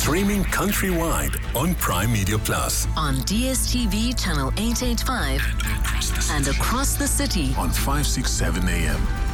Streaming countrywide on Prime Media Plus. On DSTV channel 885 and across the city on 567 AM.